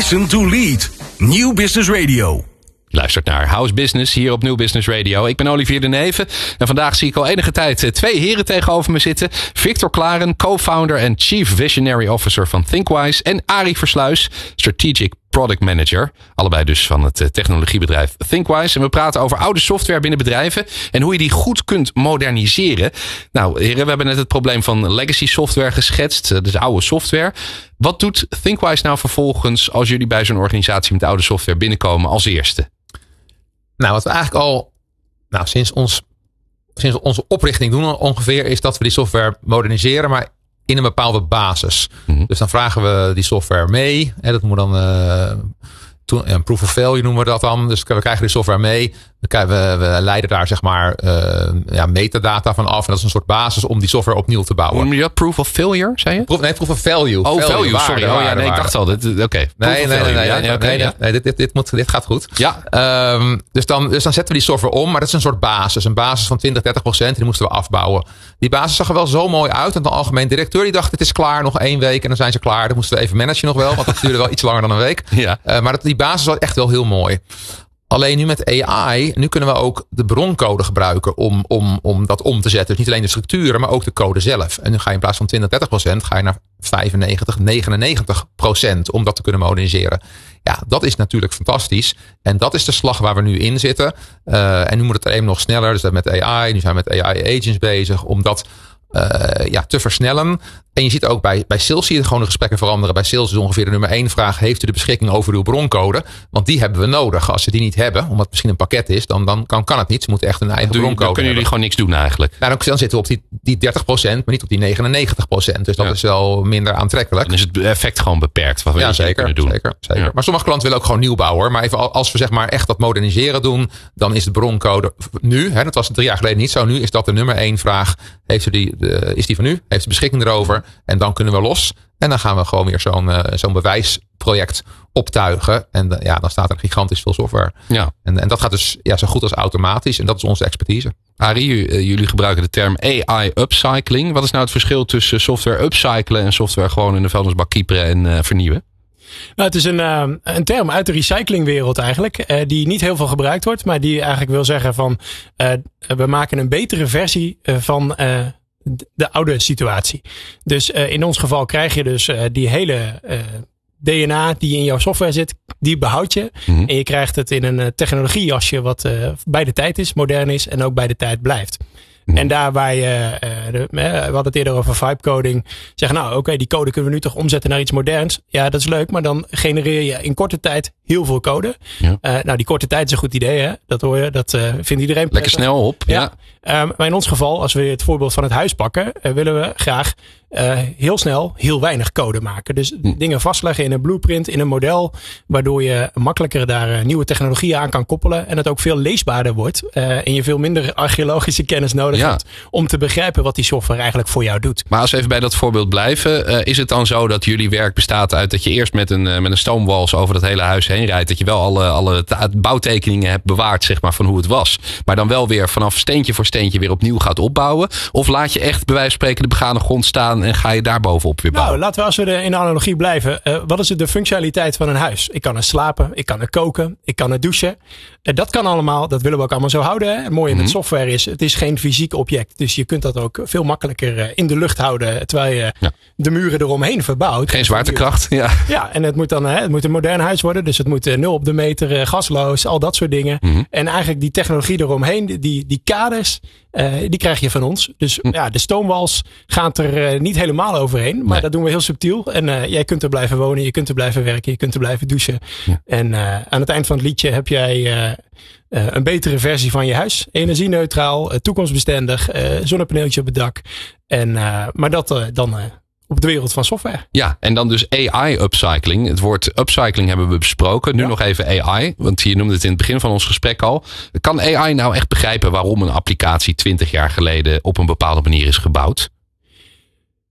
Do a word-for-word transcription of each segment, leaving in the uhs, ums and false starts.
Listen to Lead. Nieuw Business Radio. Luistert naar House Business hier op Nieuw Business Radio. Ik ben Olivier de Neven en vandaag zie ik al enige tijd twee heren tegenover me zitten. Victor Klaren, co-founder en chief visionary officer van Thinkwise. En Arie Versluis, strategic product manager. Allebei dus van het technologiebedrijf Thinkwise. En we praten over oude software binnen bedrijven en hoe je die goed kunt moderniseren. Nou heren, we hebben net het probleem van legacy software geschetst. Dus oude software. Wat doet Thinkwise nou vervolgens als jullie bij zo'n organisatie met oude software binnenkomen als eerste? Nou, wat we eigenlijk al nou, sinds, ons, sinds onze oprichting doen ongeveer, is dat we die software moderniseren, maar in een bepaalde basis. Mm-hmm. Dus dan vragen we die software mee. En dat moet dan uh, toen, een proof of failure noemen we dat dan. Dus we krijgen die software mee. We, we leiden daar zeg maar uh, ja, metadata van af. En dat is een soort basis om die software opnieuw te bouwen. Hoe noem je dat? Proof of failure, zei je? Proof, nee, proof of value. Oh, value, value waarde, sorry. Waarde, oh ja, nee, ik dacht al. Oké. Okay. Nee, nee, nee, nee, ja, nee, okay, nee, ja. nee dit, dit, dit, moet, dit gaat goed. Ja. Um, dus, dan, dus dan zetten we die software om. Maar dat is een soort basis. Een basis van twintig, dertig procent. Die moesten we afbouwen. Die basis zag er wel zo mooi uit. En de algemeen directeur die dacht, het is klaar. Nog één week en dan zijn ze klaar. Dan moesten we even managen nog wel. Want dat duurde wel iets langer dan een week. Ja. Uh, maar dat, die basis was echt wel heel mooi. Alleen nu met A I, nu kunnen we ook de broncode gebruiken om, om, om dat om te zetten. Dus niet alleen de structuren, maar ook de code zelf. En nu ga je in plaats van twintig, dertig procent, ga je naar vijfennegentig, negenennegentig procent om dat te kunnen moderniseren. Ja, dat is natuurlijk fantastisch. En dat is de slag waar we nu in zitten. Uh, en nu moet het er even nog sneller. Dus dat met A I, nu zijn we met A I agents bezig om dat Uh, ja, te versnellen. En je ziet ook bij, bij sales zie je gewoon de gesprekken veranderen. Bij sales is ongeveer de nummer één vraag. Heeft u de beschikking over uw broncode? Want die hebben we nodig. Als ze die niet hebben, omdat het misschien een pakket is, dan, dan kan, kan het niet. Ze moeten echt een eigen Doe, broncode dan kunnen jullie hebben. gewoon niks doen eigenlijk. Nou, dan, dan zitten we op die, die dertig procent, maar niet op die negenennegentig procent. Dus dat ja. is wel minder aantrekkelijk. Dan is het effect gewoon beperkt. Wat we ja, zeker, kunnen doen. zeker, zeker. Ja. Maar sommige klanten willen ook gewoon nieuw bouwen. Maar even als we zeg maar echt dat moderniseren doen, dan is de broncode nu, hè, dat was drie jaar geleden niet zo. Nu is dat de nummer één vraag. Heeft u die, de, is die van u? Heeft de beschikking erover? En dan kunnen we los. En dan gaan we gewoon weer zo'n, uh, zo'n bewijsproject optuigen. En uh, ja, dan staat er gigantisch veel software. Ja. En, en dat gaat dus ja, zo goed als automatisch. En dat is onze expertise. Arie, uh, jullie gebruiken de term A I upcycling. Wat is nou het verschil tussen software upcyclen en software gewoon in de vuilnisbak kieperen en uh, vernieuwen? Nou, het is een, uh, een term uit de recyclingwereld eigenlijk. Uh, die niet heel veel gebruikt wordt. Maar die eigenlijk wil zeggen van uh, we maken een betere versie uh, van uh, de oude situatie. Dus uh, in ons geval krijg je dus uh, die hele uh, D N A die in jouw software zit, die behoud je. Mm-hmm. En je krijgt het in een uh, technologiejasje wat uh, bij de tijd is, modern is en ook bij de tijd blijft. Mm-hmm. En daar waar je, uh, de, uh, we hadden het eerder over vibe coding. Zeggen nou oké, okay, die code kunnen we nu toch omzetten naar iets moderns. Ja, dat is leuk, maar dan genereer je in korte tijd heel veel code. Ja. Uh, nou, die korte tijd is een goed idee, hè? Dat hoor je, dat uh, vindt iedereen prettig. Lekker snel op, ja. ja. Um, maar in ons geval, als we het voorbeeld van het huis pakken, uh, willen we graag uh, heel snel heel weinig code maken. Dus hm. dingen vastleggen in een blueprint, in een model, waardoor je makkelijker daar uh, nieuwe technologieën aan kan koppelen en het ook veel leesbaarder wordt uh, en je veel minder archeologische kennis nodig ja. hebt om te begrijpen wat die software eigenlijk voor jou doet. Maar als we even bij dat voorbeeld blijven, uh, is het dan zo dat jullie werk bestaat uit dat je eerst met een, uh, met een stoomwals over dat hele huis heen rijdt, dat je wel alle, alle ta- bouwtekeningen hebt bewaard, zeg maar, van hoe het was, maar dan wel weer vanaf steentje voor steentje weer opnieuw gaat opbouwen? Of laat je echt bij wijze van spreken de begane grond staan en ga je daar bovenop weer bouwen? Nou, laten we als we de, in de analogie blijven. Uh, wat is de functionaliteit van een huis? Ik kan er slapen, ik kan er koken, ik kan er douchen. Uh, dat kan allemaal, dat willen we ook allemaal zo houden. Hè? Het mooie mm-hmm. met software is, het is geen fysiek object. Dus je kunt dat ook veel makkelijker uh, in de lucht houden, terwijl je ja. de muren eromheen verbouwt. Geen zwaartekracht, ja. Ja, en het moet dan hè, het moet een modern huis worden. Dus het moet uh, nul op de meter, uh, gasloos, al dat soort dingen. Mm-hmm. En eigenlijk die technologie eromheen, die, die kaders, uh, die krijg je van ons. Dus mm. ja, de stoomwals gaat er uh, niet helemaal overheen. Maar nee. dat doen we heel subtiel. En uh, jij kunt er blijven wonen, je kunt er blijven werken, je kunt er blijven douchen. Ja. En uh, aan het eind van het liedje heb jij uh, uh, een betere versie van je huis. Energie-neutraal, uh, toekomstbestendig, uh, zonnepaneeltje op het dak. En, uh, maar dat uh, dan uh, op de wereld van software. Ja, en dan dus A I upcycling. Het woord upcycling hebben we besproken. Nu ja. nog even A I, want je noemde het in het begin van ons gesprek al. Kan A I nou echt begrijpen waarom een applicatie twintig jaar geleden op een bepaalde manier is gebouwd?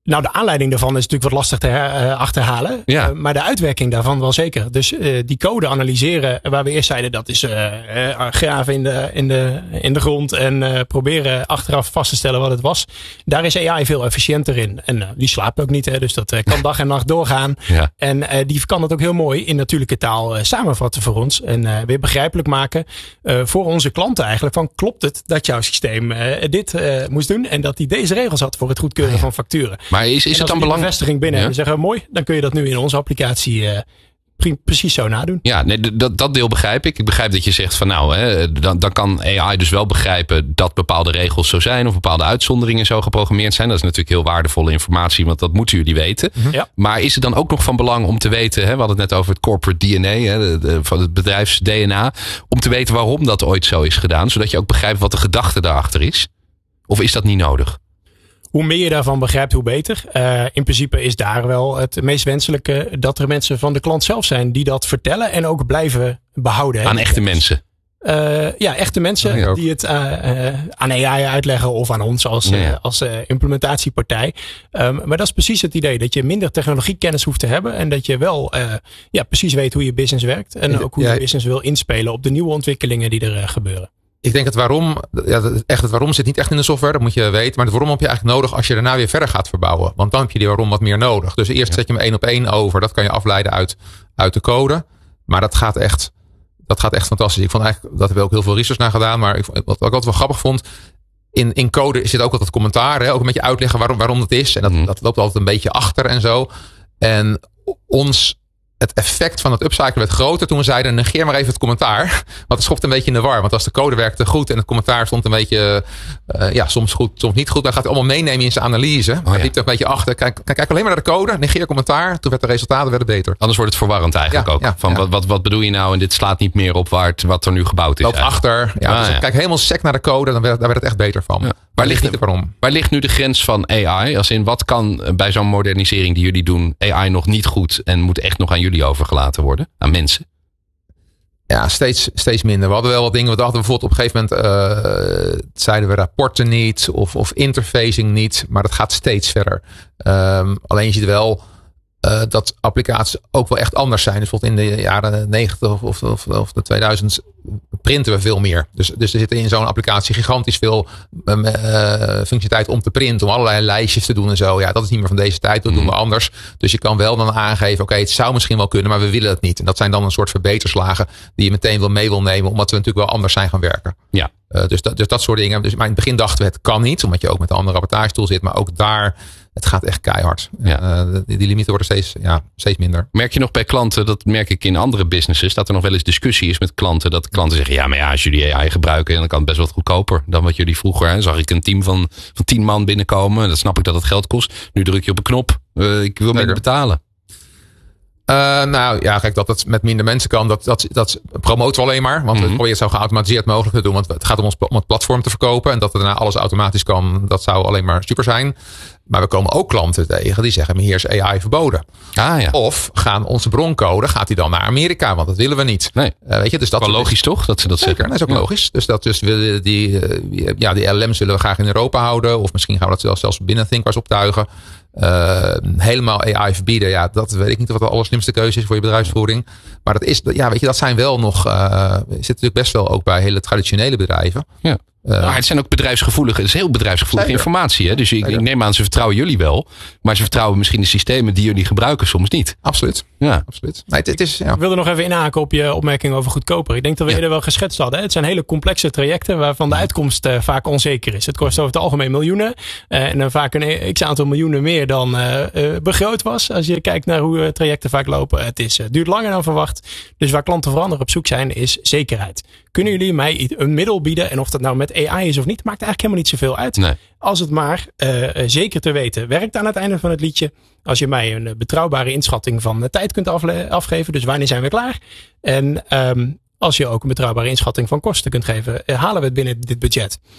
Nou, de aanleiding daarvan is natuurlijk wat lastig te her, uh, achterhalen. Ja. Uh, maar de uitwerking daarvan wel zeker. Dus uh, die code analyseren, waar we eerst zeiden dat is uh, uh, graven in de, in, de, in de grond en uh, proberen achteraf vast te stellen wat het was. Daar is A I veel efficiënter in. En uh, die slaapt ook niet, hè, dus dat uh, kan dag en nacht doorgaan. Ja. En uh, die kan het ook heel mooi in natuurlijke taal uh, samenvatten voor ons. En uh, weer begrijpelijk maken uh, voor onze klanten eigenlijk. Van klopt het dat jouw systeem uh, dit uh, moest doen en dat hij deze regels had voor het goedkeuren Ah, ja. van facturen. Maar is, is het dan belangrijk? Bevestiging binnen Ja. en zeggen mooi, dan kun je dat nu in onze applicatie uh, pre- precies zo nadoen. Ja, nee, dat, dat deel begrijp ik. Ik begrijp dat je zegt van nou, hè, dan, dan kan A I dus wel begrijpen dat bepaalde regels zo zijn of bepaalde uitzonderingen zo geprogrammeerd zijn. Dat is natuurlijk heel waardevolle informatie, want dat moeten jullie weten. Mm-hmm. Ja. Maar is het dan ook nog van belang om te weten, hè, we hadden het net over het corporate D N A, hè, de, de, van het bedrijfs D N A, om te weten waarom dat ooit zo is gedaan, zodat je ook begrijpt wat de gedachte daarachter is? Of is dat niet nodig? Hoe meer je daarvan begrijpt, hoe beter. Uh, in principe is daar wel het meest wenselijke dat er mensen van de klant zelf zijn die dat vertellen en ook blijven behouden. Hè? Aan echte mensen? Uh, ja, echte mensen Oh, ja, die het uh, uh, aan A I uitleggen of aan ons als, Ja, ja. uh, als uh, implementatiepartij. Um, maar dat is precies het idee. Dat je minder technologiekennis hoeft te hebben. En dat je wel uh, ja, precies weet hoe je business werkt. En ook hoe Ja, je business wil inspelen op de nieuwe ontwikkelingen die er uh, gebeuren. Ik denk het waarom, ja, echt het waarom zit niet echt in de software, dat moet je weten. Maar het waarom heb je eigenlijk nodig als je daarna weer verder gaat verbouwen. Want dan heb je die waarom wat meer nodig. Dus eerst Ja. zet je hem één op één over. Dat kan je afleiden uit, uit de code. Maar dat gaat echt, dat gaat echt fantastisch. Ik vond eigenlijk, dat hebben we ook heel veel research naar gedaan. Maar ik, wat, wat ik altijd wel grappig vond. In, in code zit ook altijd commentaar. Hè? Ook een beetje uitleggen waarom, waarom dat is. En dat, Mm. dat loopt altijd een beetje achter en zo. En ons... Het effect van het upcyclen werd groter toen we zeiden negeer maar even het commentaar. Want het schopt een beetje in de war. Want als de code werkte goed en het commentaar stond een beetje uh, ja, soms goed, soms niet goed. Dan gaat hij allemaal meenemen in zijn analyse. Oh, Hij ja. liep er een beetje achter. Kijk, kijk alleen maar naar de code. Negeer commentaar. Toen werd de resultaten werden beter. Anders wordt het verwarrend eigenlijk Ja, ook. ja, van ja. Wat, wat, wat bedoel je nou en dit slaat niet meer op waar het, wat er nu gebouwd is. Loopt eigenlijk. achter. Ja, Ah, dus ja. Kijk helemaal sec naar de code. Dan werd, daar werd het echt beter van. Ja. Maar Waar ligt ligt niet waarom. Waar ligt nu de grens van A I? Als in wat kan bij zo'n modernisering die jullie doen A I nog niet goed en moet echt nog aan jullie overgelaten worden? Aan mensen? Ja, steeds, steeds minder. We hadden wel wat dingen. We hadden bijvoorbeeld op een gegeven moment uh, zeiden we rapporten niet of, of interfacing niet. Maar dat gaat steeds verder. Um, alleen je ziet wel uh, dat applicaties ook wel echt anders zijn. Dus bijvoorbeeld in de jaren negentig of, of, of de tweeduizend printen we veel meer. Dus, dus er zit in zo'n applicatie gigantisch veel uh, functionaliteit om te printen. Om allerlei lijstjes te doen en zo. Ja, dat is niet meer van deze tijd. Dat doen we anders. Dus je kan wel dan aangeven. Oké, okay, het zou misschien wel kunnen, maar we willen het niet. En dat zijn dan een soort verbeterslagen die je meteen wil mee wil nemen. Omdat we natuurlijk wel anders zijn gaan werken. Ja. Uh, dus, dat, dus dat soort dingen. Dus, maar in het begin dachten we het kan niet. Omdat je ook met de andere rapportage zit. Maar ook daar, het gaat echt keihard. Ja. Uh, die, die limieten worden steeds, ja, steeds minder. Merk je nog bij klanten, dat merk ik in andere businesses, dat er nog wel eens discussie is met klanten. Dat klanten zeggen, ja, maar ja, als jullie A I gebruiken, dan kan het best wel wat goedkoper dan wat jullie vroeger. Hè, zag ik een team van, van tien man binnenkomen. Dan snap ik dat het geld kost. Nu druk je op een knop. Uh, ik wil minder betalen. Uh, nou ja, kijk, dat het met minder mensen kan, dat, dat, dat promoten we alleen maar. Want mm-hmm. we proberen het zo geautomatiseerd mogelijk te doen. Want het gaat om ons om het platform te verkopen. En dat er daarna alles automatisch kan, dat zou alleen maar super zijn. Maar we komen ook klanten tegen die zeggen, hier is A I verboden. Ah, ja. Of gaan onze broncode, gaat die dan naar Amerika? Want dat willen we niet. Nee. Uh, weet je, dus dat wel logisch is, toch, dat ze dat zeker, zeggen? Dat is ook ja. logisch. Dus dat dus willen die, ja, die L L M's willen we graag in Europa houden. Of misschien gaan we dat zelfs binnen Thinkwise optuigen. Uh, helemaal A I verbieden, ja, dat weet ik niet wat de allerslimste keuze is voor je bedrijfsvoering. Maar dat is, ja, weet je, dat zijn wel nog, uh, zit natuurlijk best wel ook bij hele traditionele bedrijven. Ja. Uh, maar het zijn ook bedrijfsgevoelige, het is heel bedrijfsgevoelige zeker. informatie. Hè? Dus ik, ik neem aan, ze vertrouwen jullie wel. Maar ze vertrouwen misschien de systemen die jullie gebruiken soms niet. Absoluut. Ja. Absoluut. Nee, het, het is, ja. Ik wilde nog even inhaken op je opmerking over goedkoper. Ik denk dat we ja. eerder wel geschetst hadden. Hè? Het zijn hele complexe trajecten waarvan de uitkomst uh, vaak onzeker is. Het kost over het algemeen miljoenen. Uh, en dan vaak een x-aantal miljoenen meer dan uh, uh, begroot was. Als je kijkt naar hoe uh, trajecten vaak lopen. Het is, uh, duurt langer dan verwacht. Dus waar klanten vooral op zoek zijn is zekerheid. Kunnen jullie mij een middel bieden? En of dat nou met A I is of niet, maakt eigenlijk helemaal niet zoveel uit. Nee. Als het maar uh, zeker te weten werkt aan het einde van het liedje. Als je mij een betrouwbare inschatting van de tijd kunt afle- afgeven. Dus wanneer zijn we klaar? En um, als je ook een betrouwbare inschatting van kosten kunt geven, halen we het binnen dit budget. Ja.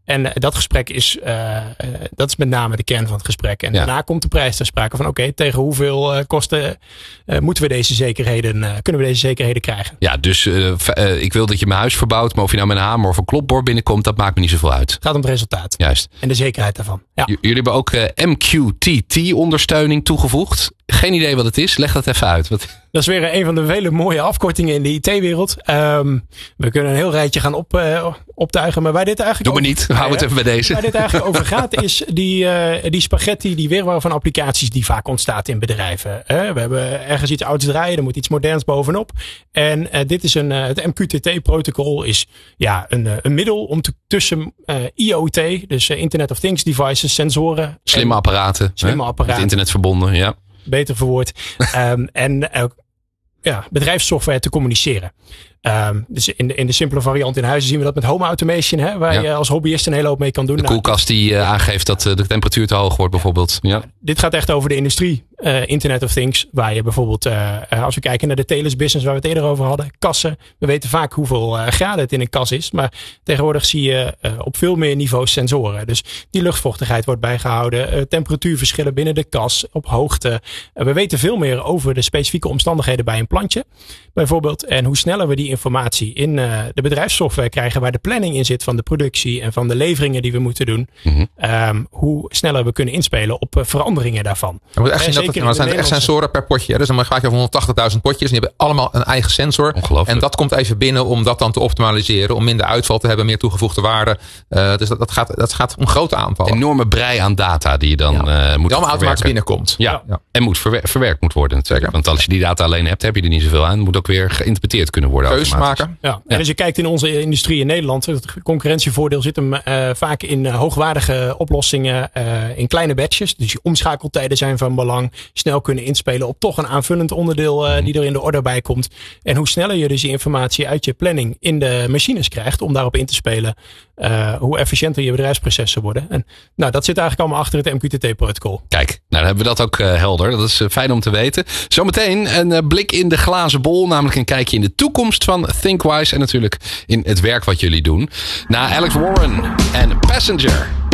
En uh, dat gesprek is, uh, uh, dat is met name de kern van het gesprek. En ja. daarna komt de prijs ter sprake van oké, okay, tegen hoeveel uh, kosten uh, moeten we deze zekerheden, uh, kunnen we deze zekerheden krijgen. Ja, dus uh, uh, ik wil dat je mijn huis verbouwt, maar of je nou met een hamer of een klopboor binnenkomt, dat maakt me niet zoveel uit. Het gaat om het resultaat. Juist. En de zekerheid daarvan. Ja. J- jullie hebben ook uh, M Q T T-ondersteuning toegevoegd. Geen idee wat het is. Leg dat even uit. Wat... Dat is weer een van de vele mooie afkortingen in de I T-wereld. Um, we kunnen een heel rijtje gaan op, uh, optuigen. Maar waar dit eigenlijk Doe maar over, niet. Hou het even bij deze. Waar dit eigenlijk over gaat is die, uh, die spaghetti, die wirwar van applicaties die vaak ontstaat in bedrijven. Uh, we hebben ergens iets ouds draaien. Er moet iets moderns bovenop. En uh, dit is een, uh, het M Q T T-protocol is ja, een, uh, een middel om te, tussen uh, I O T, dus uh, Internet of Things devices, sensoren. Slimme apparaten. Slimme apparaten. Met internet verbonden, ja. Beter verwoord. um, en uh, ja, bedrijfssoftware te communiceren. Um, dus in de, in de simpele variant in huizen zien we dat met home automation. Hè, waar ja. je als hobbyist een hele hoop mee kan doen. De koelkast die uh, aangeeft dat uh, de temperatuur te hoog wordt bijvoorbeeld. Ja. Ja. Dit gaat echt over de industrie. Uh, Internet of Things. Waar je bijvoorbeeld, uh, als we kijken naar de telers business waar we het eerder over hadden. Kassen. We weten vaak hoeveel uh, graden het in een kas is. Maar tegenwoordig zie je uh, op veel meer niveaus sensoren. Dus die luchtvochtigheid wordt bijgehouden. Uh, temperatuurverschillen binnen de kas. Op hoogte. Uh, we weten veel meer over de specifieke omstandigheden bij een plantje. Bijvoorbeeld. En hoe sneller we die informatie in uh, de bedrijfssoftware krijgen. Waar de planning in zit van de productie. En van de leveringen die we moeten doen. Mm-hmm. Um, hoe sneller we kunnen inspelen op uh, veranderingen daarvan. Je moet echt zien dat het, er zijn echt sensoren per potje. Hè? Dus dan ga je over honderdtachtigduizend potjes. En die hebben allemaal een eigen sensor. En dat komt even binnen om dat dan te optimaliseren. Om minder uitval te hebben. Meer toegevoegde waarde. Uh, dus dat, dat, gaat, dat gaat om grote aantallen. Enorme brei aan data die je dan ja. uh, moet die allemaal automatisch binnenkomt. Ja. ja. En moet verwer- verwerkt moet worden natuurlijk. Zeker. Want als je die data alleen hebt, heb je er niet zoveel aan. Moet ook weer geïnterpreteerd kunnen worden. Keuzes maken. Ja. Ja. En als je kijkt in onze industrie in Nederland. Het concurrentievoordeel zit hem uh, vaak in uh, hoogwaardige oplossingen. Uh, in kleine batches. Dus je omschakeltijden zijn van belang. Snel kunnen inspelen op toch een aanvullend onderdeel uh, die er in de order bij komt. En hoe sneller je dus die informatie uit je planning in de machines krijgt om daarop in te spelen. Uh, hoe efficiënter je bedrijfsprocessen worden. En nou, dat zit eigenlijk allemaal achter het M Q T T-protocol. Kijk, nou dan hebben we dat ook uh, helder. Dat is uh, fijn om te weten. Zometeen een uh, blik in de glazen bol. Namelijk een kijkje in de toekomst van ThinkWise. En natuurlijk in het werk wat jullie doen. Na Alex Warren en Passenger.